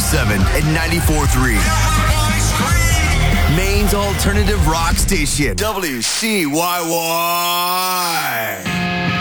107 and 94.3. Maine's alternative rock station, WCYY.